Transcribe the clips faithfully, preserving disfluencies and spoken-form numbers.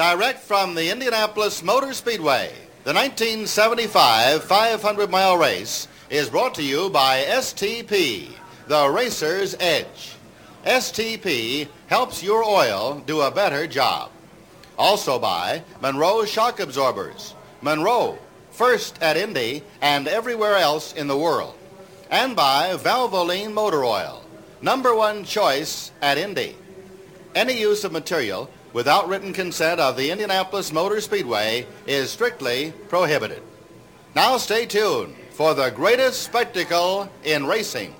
Direct from the Indianapolis Motor Speedway, the nineteen seventy-five five hundred mile race is brought to you by S T P, the Racer's Edge. S T P helps your oil do a better job. Also by Monroe Shock Absorbers. Monroe, first at Indy and everywhere else in the world. And by Valvoline Motor Oil, number one choice at Indy. Any use of material without written consent of the Indianapolis Motor Speedway is strictly prohibited. Now stay tuned for the greatest spectacle in racing.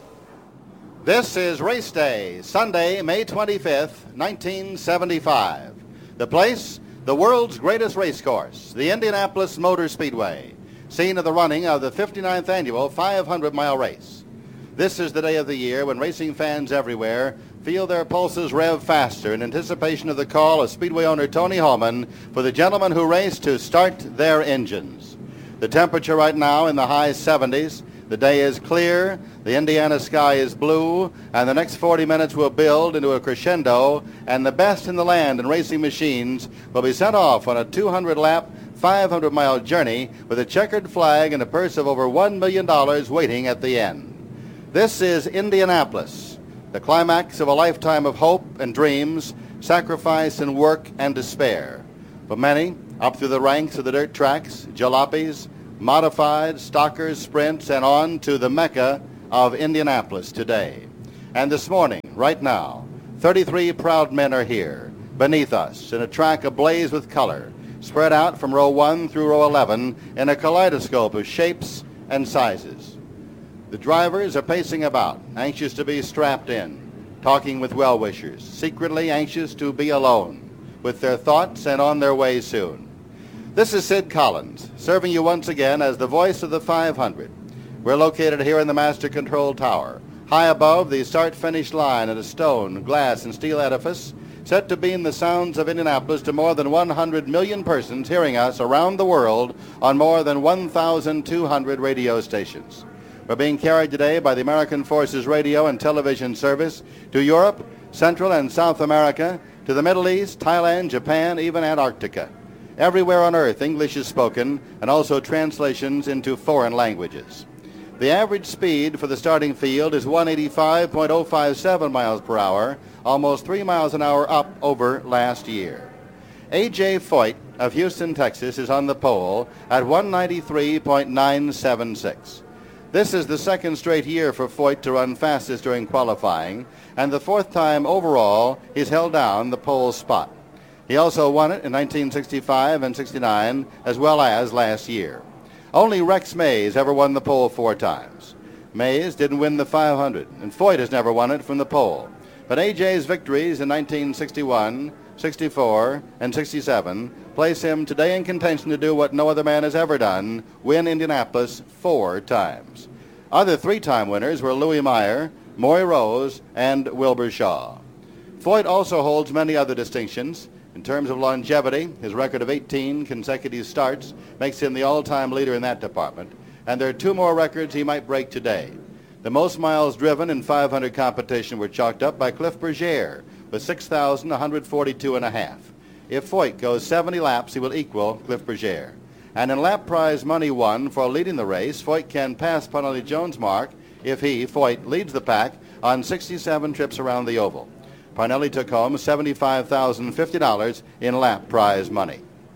This is Race Day, Sunday, May twenty-fifth, nineteen seventy-five. The place, the world's greatest race course, the Indianapolis Motor Speedway, scene of the running of the fifty-ninth annual five hundred mile race. This is the day of the year when racing fans everywhere feel their pulses rev faster in anticipation of the call of Speedway owner Tony Holman for the gentlemen who race to start their engines. The temperature right now in the high seventies. The day is clear, the Indiana sky is blue, and the next forty minutes will build into a crescendo, and the best in the land in racing machines will be sent off on a two hundred lap, five hundred mile journey with a checkered flag and a purse of over one million dollars waiting at the end. This is Indianapolis, the climax of a lifetime of hope and dreams, sacrifice and work and despair. For many, up through the ranks of the dirt tracks, jalopies, modified, stockers, sprints, and on to the Mecca of Indianapolis today. And this morning, right now, thirty-three proud men are here, beneath us, in a track ablaze with color, spread out from row one through row eleven in a kaleidoscope of shapes and sizes. The drivers are pacing about, anxious to be strapped in, talking with well-wishers, secretly anxious to be alone, with their thoughts and on their way soon. This is Sid Collins, serving you once again as the voice of the five hundred. We're located here in the Master Control Tower, high above the start-finish line at a stone, glass, and steel edifice, set to beam the sounds of Indianapolis to more than one hundred million persons hearing us around the world on more than one thousand two hundred radio stations. We're being carried today by the American Forces Radio and Television Service to Europe, Central and South America, to the Middle East, Thailand, Japan, even Antarctica. Everywhere on earth, English is spoken, and also translations into foreign languages. The average speed for the starting field is one eighty-five point oh five seven miles per hour, almost three miles an hour up over last year. A J Foyt of Houston, Texas, is on the pole at one ninety-three point nine seven six. This is the second straight year for Foyt to run fastest during qualifying, and the fourth time overall he's held down the pole spot. He also won it in nineteen sixty-five and sixty-nine, as well as last year. Only Rex Mays ever won the pole four times. Mays didn't win the five hundred, and Foyt has never won it from the pole. But A J's victories in nineteen sixty-one, sixty-four, and sixty-seven place him today in contention to do what no other man has ever done, win Indianapolis four times. Other three-time winners were Louis Meyer, Maury Rose, and Wilbur Shaw. Foyt also holds many other distinctions. In terms of longevity, his record of eighteen consecutive starts makes him the all-time leader in that department, and there are two more records he might break today. The most miles driven in five hundred competition were chalked up by Cliff Bergier with six thousand one hundred forty-two and a half. If Foyt goes seventy laps, he will equal Cliff Bergier. And in lap prize money won for leading the race, Foyt can pass Parnelli Jones' mark if he, Foyt, leads the pack on sixty-seven trips around the oval. Parnelli took home seventy-five thousand fifty dollars in lap prize money.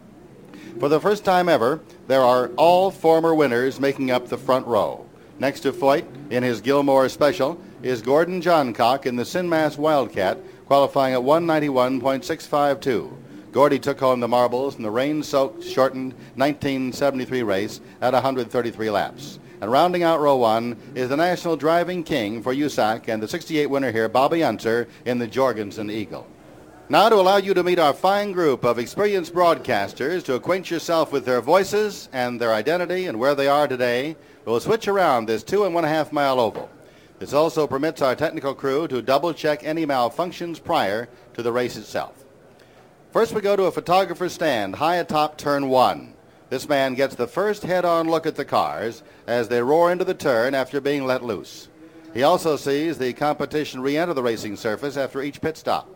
For the first time ever, there are all former winners making up the front row. Next to Foyt, in his Gilmore Special, is Gordon Johncock in the Sinmas Wildcat, qualifying at one ninety-one point six five two. Gordy took home the marbles in the rain-soaked, shortened nineteen seventy-three race at one hundred thirty-three laps. And rounding out row one is the National Driving King for U S A C and the sixty-eight winner here, Bobby Unser, in the Jorgensen Eagle. Now, to allow you to meet our fine group of experienced broadcasters, to acquaint yourself with their voices and their identity and where they are today, we'll switch around this two and one half mile oval. This also permits our technical crew to double-check any malfunctions prior to the race itself. First, we go to a photographer's stand high atop turn one. This man gets the first head-on look at the cars as they roar into the turn after being let loose. He also sees the competition re-enter the racing surface after each pit stop.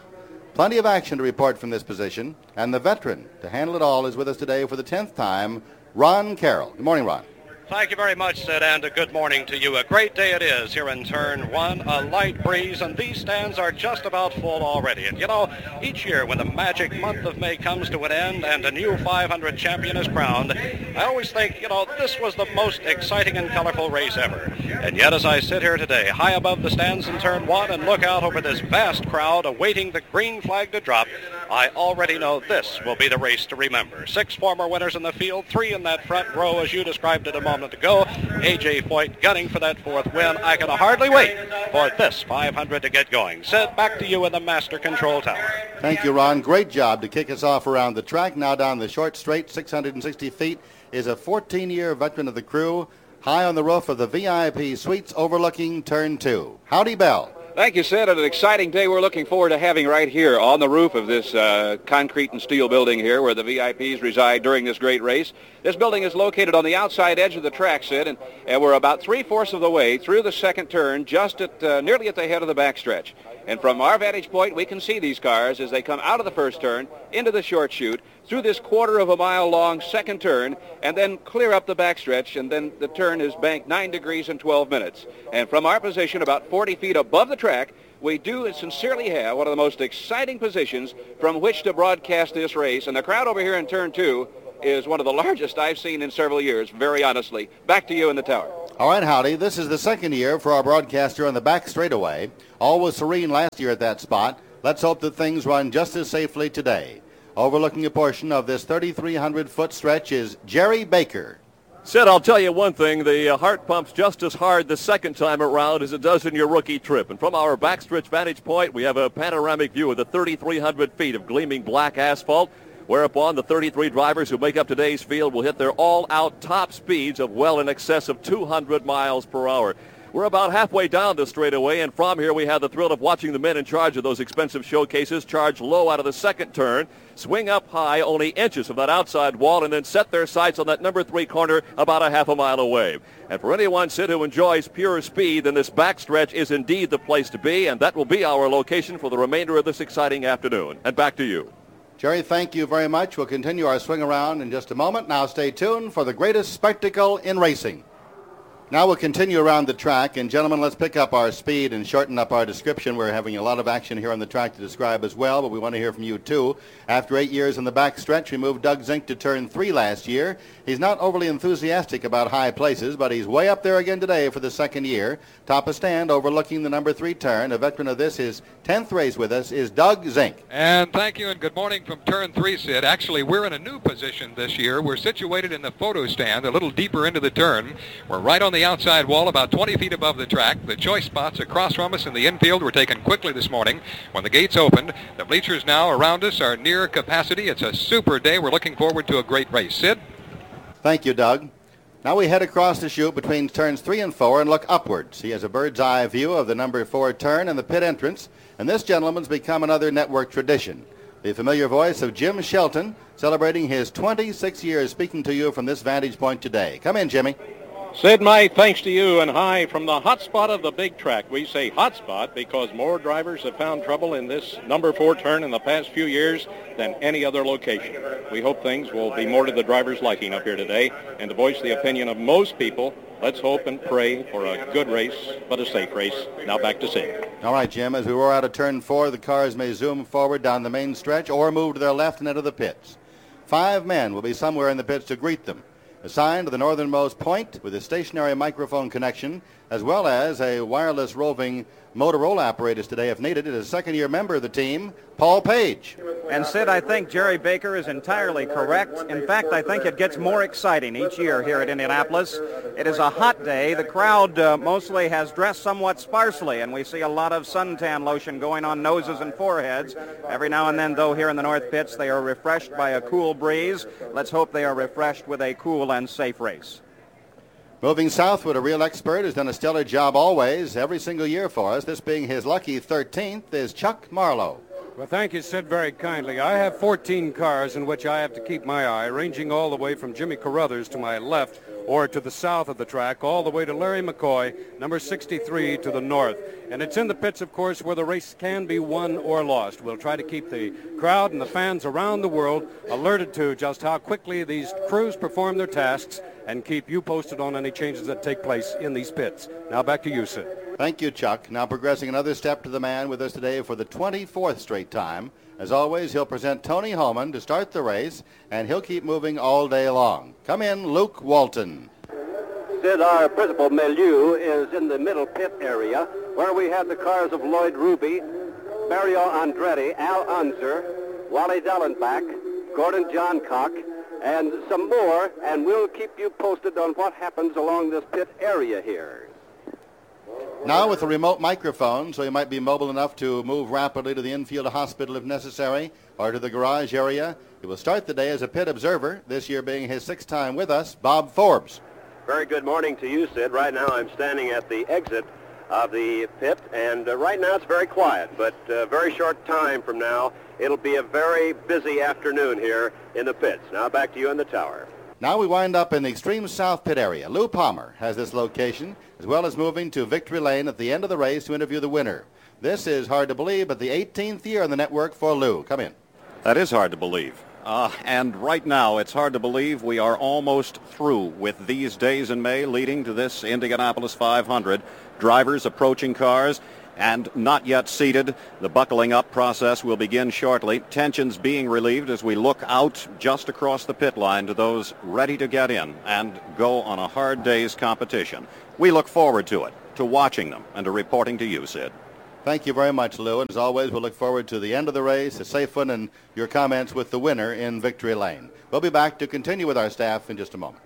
Plenty of action to report from this position, and the veteran to handle it all is with us today for the tenth time, Ron Carroll. Good morning, Ron. Thank you very much, Sid, and a good morning to you. A great day it is here in Turn one, a light breeze, and these stands are just about full already. And, you know, each year when the magic month of May comes to an end and a new five hundred champion is crowned, I always think, you know, this was the most exciting and colorful race ever. And yet, as I sit here today, high above the stands in Turn one and look out over this vast crowd awaiting the green flag to drop, I already know this will be the race to remember. Six former winners in the field, three in that front row, as you described it a moment ago. A J Foyt gunning for that fourth win. I can hardly wait for this five hundred to get going. Sid, back to you in the master control tower. Thank you, Ron. Great job to kick us off around the track. Now down the short straight, six hundred sixty feet, is a fourteen-year veteran of the crew, high on the roof of the V I P Suites overlooking Turn two. Howdy, Bell. Thank you, Sid. An exciting day we're looking forward to having right here on the roof of this uh, concrete and steel building here where the V I Ps reside during this great race. This building is located on the outside edge of the track, Sid, and, and we're about three-fourths of the way through the second turn, just at uh, nearly at the head of the backstretch. And from our vantage point, we can see these cars as they come out of the first turn, into the short chute, through this quarter of a mile long second turn, and then clear up the backstretch, and then the turn is banked nine degrees and twelve minutes. And from our position about forty feet above the track, we do sincerely have one of the most exciting positions from which to broadcast this race. And the crowd over here in turn two is one of the largest I've seen in several years, very honestly. Back to you in the tower. All right, Howdy. This is the second year for our broadcaster on the back straightaway. All was serene last year at that spot. Let's hope that things run just as safely today. Overlooking a portion of this thirty-three hundred foot stretch is Jerry Baker. Sid, I'll tell you one thing. The uh, heart pumps just as hard the second time around as it does in your rookie trip. And from our backstretch vantage point, we have a panoramic view of the thirty-three hundred feet of gleaming black asphalt, whereupon the thirty-three drivers who make up today's field will hit their all-out top speeds of well in excess of two hundred miles per hour. We're about halfway down the straightaway, and from here we have the thrill of watching the men in charge of those expensive showcases charge low out of the second turn, swing up high only inches from that outside wall, and then set their sights on that number three corner about a half a mile away. And for anyone, Sid, who enjoys pure speed, then this backstretch is indeed the place to be, and that will be our location for the remainder of this exciting afternoon. And back to you. Jerry, thank you very much. We'll continue our swing around in just a moment. Now stay tuned for the greatest spectacle in racing. Now we'll continue around the track, and gentlemen, let's pick up our speed and shorten up our description. We're having a lot of action here on the track to describe as well, but we want to hear from you too. After eight years in the back stretch, we moved Doug Zink to turn three last year. He's not overly enthusiastic about high places, but he's way up there again today for the second year. Top of stand, overlooking the number three turn. A veteran of this, his tenth race with us, is Doug Zink. And thank you, and good morning from turn three, Sid. Actually, we're in a new position this year. We're situated in the photo stand, a little deeper into the turn. We're right on the outside wall, about twenty feet above the track. The choice spots across from us in the infield were taken quickly this morning when the gates opened. The bleachers now around us are near capacity. It's a super day. We're looking forward to a great race. Sid? Thank you, Doug. Now we head across the chute between turns three and four and look upwards. He has a bird's eye view of the number four turn and the pit entrance, and this gentleman's become another network tradition. The familiar voice of Jim Shelton, celebrating his twenty-six years, speaking to you from this vantage point today. Come in, Jimmy. Sid, my thanks to you, and hi from the hot spot of the big track. We say hot spot because more drivers have found trouble in this number four turn in the past few years than any other location. We hope things will be more to the drivers' liking up here today, and to voice the opinion of most people, let's hope and pray for a good race, but a safe race. Now back to Sid. All right, Jim, as we roar out of turn four, the cars may zoom forward down the main stretch or move to their left and into the pits. Five men will be somewhere in the pits to greet them. Assigned to the northernmost point with a stationary microphone connection, as well as a wireless roving Motorola apparatus today if needed, is a second-year member of the team, Paul Page. And Sid, I think Jerry Baker is entirely correct. In fact, I think it gets more exciting each year here at Indianapolis. It is a hot day. The crowd uh, mostly has dressed somewhat sparsely, and we see a lot of suntan lotion going on noses and foreheads. Every now and then, though, here in the North Pits, they are refreshed by a cool breeze. Let's hope they are refreshed with a cool and safe race. Moving southward, a real expert has done a stellar job always, every single year for us. This being his lucky thirteenth is Chuck Marlowe. Well, thank you, Sid, very kindly. I have fourteen cars in which I have to keep my eye, ranging all the way from Jimmy Carruthers to my left, or to the south of the track, all the way to Larry McCoy, number sixty-three, to the north. And it's in the pits, of course, where the race can be won or lost. We'll try to keep the crowd and the fans around the world alerted to just how quickly these crews perform their tasks and keep you posted on any changes that take place in these pits. Now back to you, Sid. Thank you, Chuck. Now progressing another step to the man with us today for the twenty-fourth straight time. As always, he'll present Tony Holman to start the race, and he'll keep moving all day long. Come in, Luke Walton. Sid, our principal milieu is in the middle pit area, where we have the cars of Lloyd Ruby, Mario Andretti, Al Unser, Wally Dallenbach, Gordon Johncock, and some more, and we'll keep you posted on what happens along this pit area here. Now with a remote microphone, so you might be mobile enough to move rapidly to the infield hospital if necessary, or to the garage area. He will start the day as a pit observer, this year being his sixth time with us, Bob Forbes. Very good morning to you, Sid. Right now I'm standing at the exit of the pit, and uh, right now it's very quiet, but a uh, very short time from now, it'll be a very busy afternoon here in the pits. Now back to you in the tower. Now we wind up in the extreme south pit area. Lou Palmer has this location, as well as moving to Victory Lane at the end of the race to interview the winner. This is hard to believe, but the eighteenth year on the network for Lou. Come in. That is hard to believe. Uh, and right now, it's hard to believe we are almost through with these days in May leading to this Indianapolis five hundred. Drivers approaching cars and not yet seated. The buckling up process will begin shortly. Tensions being relieved as we look out just across the pit line to those ready to get in and go on a hard day's competition. We look forward to it, to watching them, and to reporting to you, Sid. Thank you very much, Lou. And as always, we'll look forward to the end of the race, a safe one, and your comments with the winner in Victory Lane. We'll be back to continue with our staff in just a moment.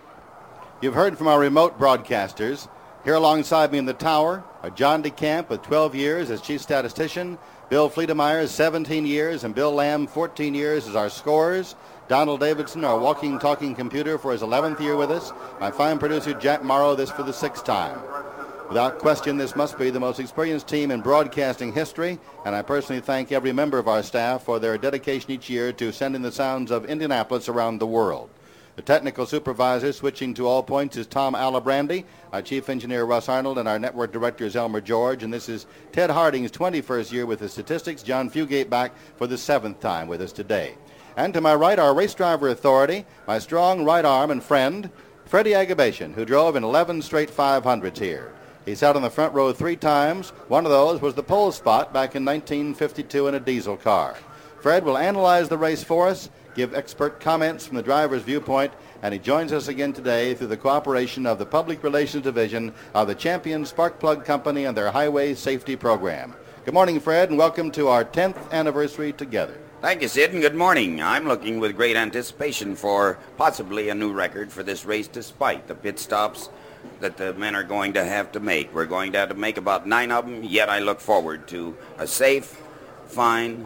You've heard from our remote broadcasters. Here alongside me in the tower are John DeCamp with twelve years as chief statistician, Bill Fleetemeyer, seventeen years, and Bill Lamb, fourteen years as our scorers. Donald Davidson, our walking, talking computer, for his eleventh year with us. My fine producer, Jack Morrow, this for the sixth time. Without question, this must be the most experienced team in broadcasting history, and I personally thank every member of our staff for their dedication each year to sending the sounds of Indianapolis around the world. The technical supervisor switching to all points is Tom Alibrandi, our chief engineer Russ Arnold, and our network director is Elmer George. And this is Ted Harding's twenty-first year with the statistics. John Fugate back for the seventh time with us today. And to my right, our race driver authority, my strong right arm and friend, Freddie Agabashian, who drove in eleven straight five hundreds here. He sat on the front row three times. One of those was the pole spot back in nineteen fifty-two in a diesel car. Fred will analyze the race for us, give expert comments from the driver's viewpoint, and he joins us again today through the cooperation of the Public Relations Division of the Champion Spark Plug Company and their Highway Safety Program. Good morning, Fred, and welcome to our tenth anniversary together. Thank you, Sid, and good morning. I'm looking with great anticipation for possibly a new record for this race despite the pit stops that the men are going to have to make. We're going to have to make about nine of them, yet I look forward to a safe, fine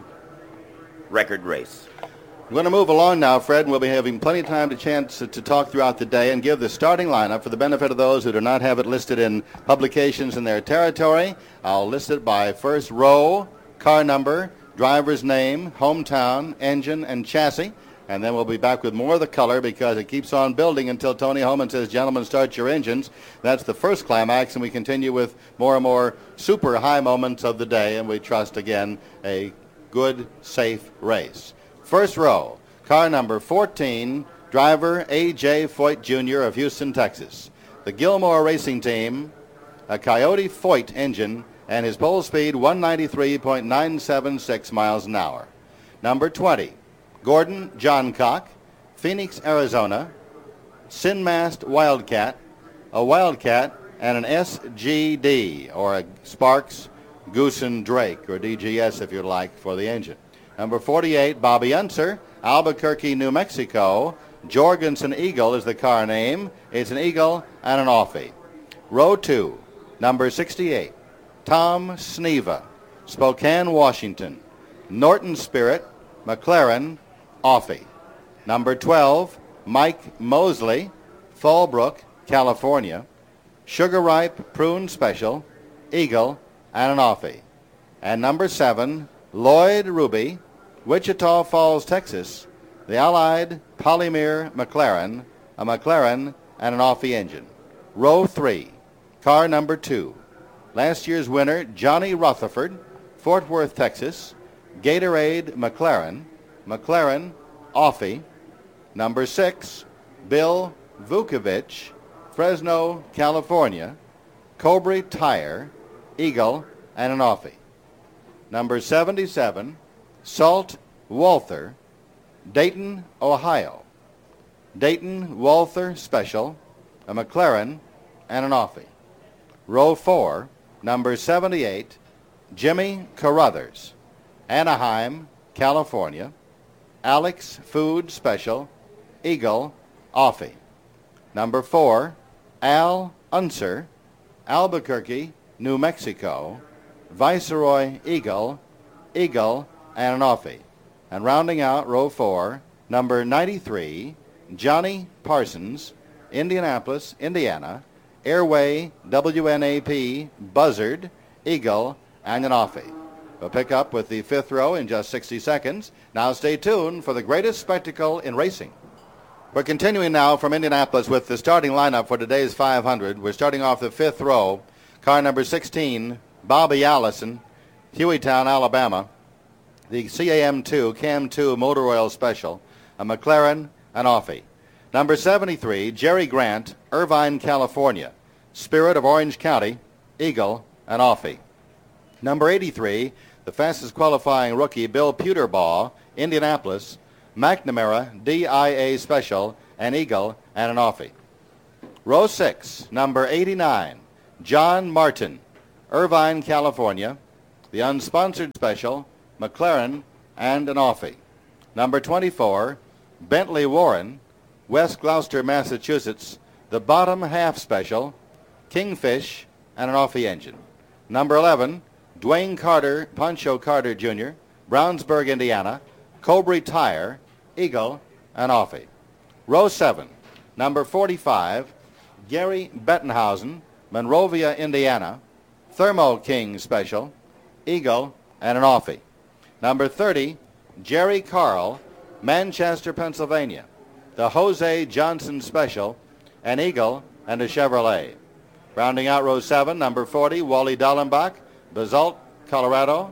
record race. We're going to move along now, Fred, and we'll be having plenty of time to chance to, to talk throughout the day and give the starting lineup for the benefit of those who do not have it listed in publications in their territory. I'll list it by first row, car number, driver's name, hometown, engine, and chassis. And then we'll be back with more of the color because it keeps on building until Tony Holman says, gentlemen, start your engines. That's the first climax, and we continue with more and more super high moments of the day, and we trust, again, a good, safe race. First row, car number fourteen, driver A J. Foyt, Junior of Houston, Texas. The Gilmore Racing Team, a Coyote Foyt engine, and his pole speed one ninety-three point nine seven six miles an hour. Number twenty, Gordon Johncock, Phoenix, Arizona, Sin-Mast Wildcat, a Wildcat, and an S G D, or a Sparks Goosen Drake, or D G S if you'd like, for the engine. Number forty-eight, Bobby Unser, Albuquerque, New Mexico. Jorgensen Eagle is the car name. It's an Eagle and an Offie. Row two, number sixty-eight, Tom Sneva, Spokane, Washington. Norton Spirit, McLaren, Offie. Number twelve, Mike Mosley, Fallbrook, California. Sugar Ripe Prune Special, Eagle, and an Offie. And number seven, Lloyd Ruby, Wichita Falls, Texas, the Allied Polymer McLaren, a McLaren and an Offie engine. Row three, car number two. Last year's winner, Johnny Rutherford, Fort Worth, Texas. Gatorade McLaren, McLaren Offie. Number six, Bill Vukovich, Fresno, California. Cobra Tire, Eagle, and an Offie. Number seventy-seven, Salt Walther, Dayton, Ohio. Dayton Walther Special, a McLaren, and an Offie. Row four, number seventy-eight, Jimmy Carruthers, Anaheim, California. Alex Food Special, Eagle, Offie. Number four, Al Unser, Albuquerque, New Mexico. Viceroy Eagle, Eagle, and an Offie. And rounding out row four, number ninety-three, Johnny Parsons, Indianapolis, Indiana. Airway W N A P, Buzzard, Eagle, and an Offie. We'll pick up with the fifth row in just sixty seconds. Now stay tuned for the greatest spectacle in racing. We're continuing now from Indianapolis with the starting lineup for today's five hundred. We're starting off the fifth row. Car number sixteen, Bobby Allison, Hueytown, Alabama. The C A M two, Cam two Motor Oil Special, a McLaren, an Offie. Number seventy-three, Jerry Grant, Irvine, California. Spirit of Orange County, Eagle, an Offie. Number eighty-three, the fastest qualifying rookie, Bill Puterbaugh, Indianapolis. McNamara, D I A Special, an Eagle, and an Offie. Row six, number eighty-nine, John Martin, Irvine, California. The unsponsored Special, McLaren, and an Offie. Number twenty-four, Bentley Warren, West Gloucester, Massachusetts. The bottom half Special, Kingfish, and an Offie engine. Number eleven, Dwayne Carter, Pancho Carter Junior, Brownsburg, Indiana. Cobra Tire, Eagle, and Offie. Row seven, number forty-five, Gary Bettenhausen, Monrovia, Indiana. Thermo King Special, Eagle, and an Offie. Number thirty, Jerry Carl, Manchester, Pennsylvania. The Jose Johnson Special, an Eagle, and a Chevrolet. Rounding out row seven, number forty, Wally Dallenbach, Basalt, Colorado.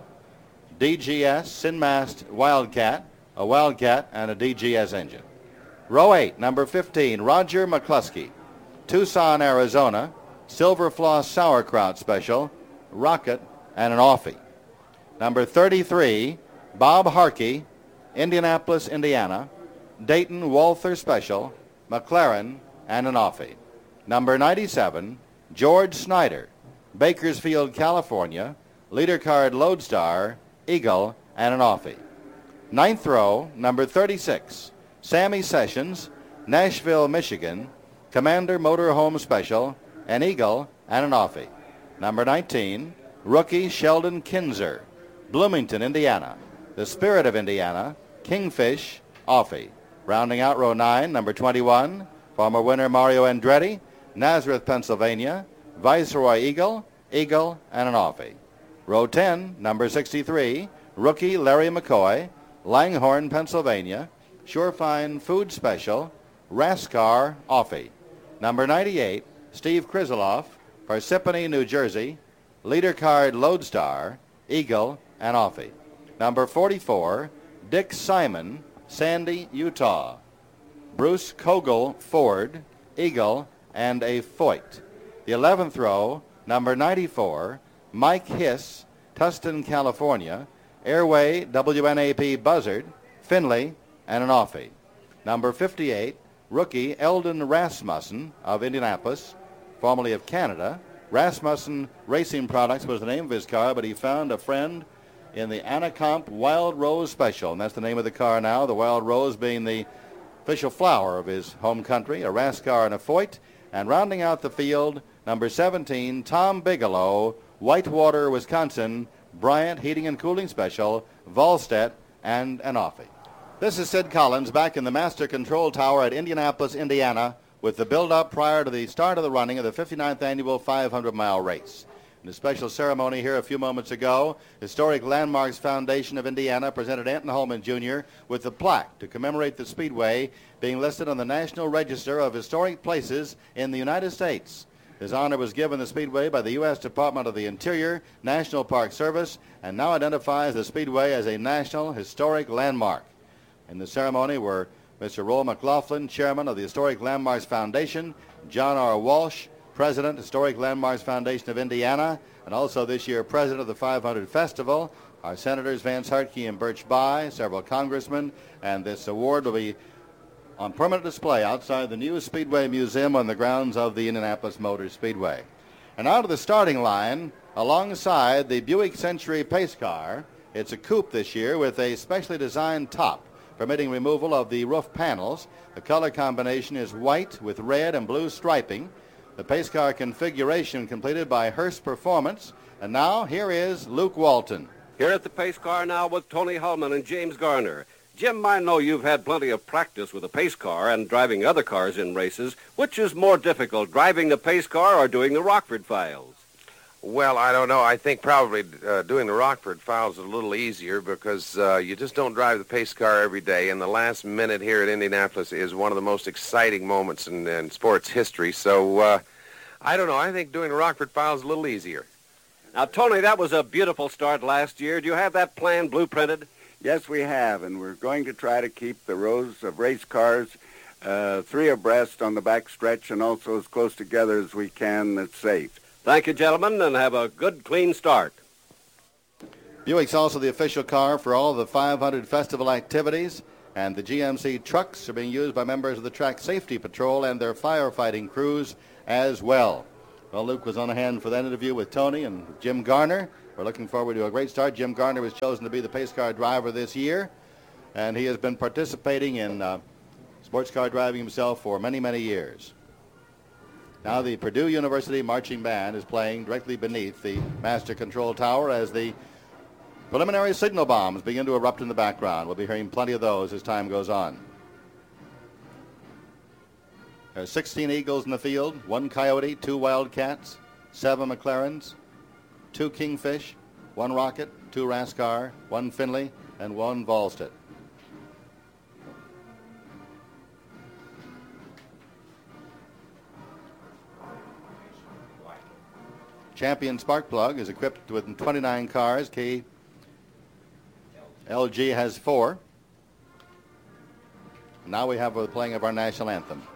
D G S, Sinmast Wildcat, a Wildcat, and a D G S engine. Row eight, number fifteen, Roger McCluskey, Tucson, Arizona. Silver Floss Sauerkraut Special, Rocket, and an Offie. Number thirty-three, Bob Harkey, Indianapolis, Indiana. Dayton Walther Special, McLaren, and an Offie. Number ninety-seven, George Snyder, Bakersfield, California. Leader card Lodestar, Eagle, and an Offie. Ninth row, number thirty-six, Sammy Sessions, Nashville, Michigan. Commander Motorhome Special, an Eagle, and an Offie. Number nineteen, rookie Sheldon Kinzer, Bloomington, Indiana. The Spirit of Indiana, Kingfish, Offie. Rounding out row nine, number twenty-one, former winner Mario Andretti, Nazareth, Pennsylvania. Viceroy Eagle, Eagle, and an Offie. Row ten, number sixty-three, rookie Larry McCoy, Langhorne, Pennsylvania. Surefine Food Special, Rascar, Offie. Number ninety-eight, Steve Krizeloff, Parsippany, New Jersey. Leader card Lodestar, Eagle, and Offie. Number forty-four, Dick Simon, Sandy, Utah. Bruce Kogel, Ford, Eagle, and a Foyt. The eleventh row, number ninety-four, Mike Hiss, Tustin, California. Airway W N A P Buzzard, Finley, and an Offie. Number fifty-eight, rookie Eldon Rasmussen of Indianapolis, formerly of Canada. Rasmussen Racing Products was the name of his car, but he found a friend in the Anacomp Wild Rose Special, and that's the name of the car now, the Wild Rose being the official flower of his home country, a Rascar and a Foyt. And rounding out the field, number seventeen, Tom Bigelow, Whitewater, Wisconsin, Bryant Heating and Cooling Special, Volstedt, and an Offie. This is Sid Collins back in the Master Control Tower at Indianapolis, Indiana, with the build-up prior to the start of the running of the fifty-ninth Annual five hundred mile race. In a special ceremony here a few moments ago, Historic Landmarks Foundation of Indiana presented Anton Holman Junior with a plaque to commemorate the Speedway being listed on the National Register of Historic Places in the United States. His honor was given the Speedway by the U S Department of the Interior, National Park Service, and now identifies the Speedway as a National Historic Landmark. In the ceremony were Mister Roll McLaughlin, Chairman of the Historic Landmarks Foundation, John R. Walsh, President, Historic Landmarks Foundation of Indiana, and also this year President of the five hundred Festival, our Senators Vance Hartke and Birch Bayh, several congressmen, and this award will be on permanent display outside the new Speedway Museum on the grounds of the Indianapolis Motor Speedway. And out of the starting line, alongside the Buick Century Pace Car, it's a coupe this year with a specially designed top, permitting removal of the roof panels. The color combination is white with red and blue striping. The pace car configuration completed by Hearst Performance. And now here is Luke Walton. Here at the pace car now with Tony Hulman and James Garner. Jim, I know you've had plenty of practice with a pace car and driving other cars in races. Which is more difficult, driving the pace car or doing the Rockford Files? Well, I don't know. I think probably uh, doing the Rockford Files is a little easier because uh, you just don't drive the pace car every day, and the last minute here at Indianapolis is one of the most exciting moments in, in sports history. So, uh, I don't know. I think doing the Rockford Files is a little easier. Now, Tony, that was a beautiful start last year. Do you have that plan blueprinted? Yes, we have, and we're going to try to keep the rows of race cars uh, three abreast on the back stretch and also as close together as we can that's safe. Thank you, gentlemen, and have a good, clean start. Buick's also the official car for all of the five hundred festival activities, and the G M C trucks are being used by members of the Track Safety Patrol and their firefighting crews as well. Well, Luke was on hand for that interview with Tony and Jim Garner. We're looking forward to a great start. Jim Garner was chosen to be the pace car driver this year, and he has been participating in uh, sports car driving himself for many, many years. Now the Purdue University Marching Band is playing directly beneath the Master Control Tower as the preliminary signal bombs begin to erupt in the background. We'll be hearing plenty of those as time goes on. There are sixteen Eagles in the field, one Coyote, two Wildcats, seven McLarens, two Kingfish, one Rocket, two Rascar, one Finley, and one Volstead. Champion Sparkplug is equipped with twenty-nine cars. K L G has four. Now we have the playing of our national anthem.